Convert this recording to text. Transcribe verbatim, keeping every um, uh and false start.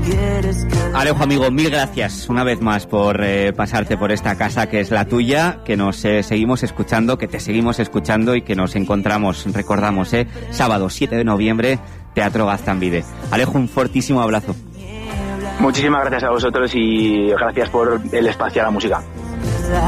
Alejo, amigo, mil gracias una vez más por eh, pasarte por esta casa que es la tuya, que nos eh, seguimos escuchando, que te seguimos escuchando y que nos encontramos, recordamos, eh, sábado siete de noviembre, Teatro Gaztambide. Alejo, un fortísimo abrazo. Muchísimas gracias a vosotros y gracias por el espacio a la música.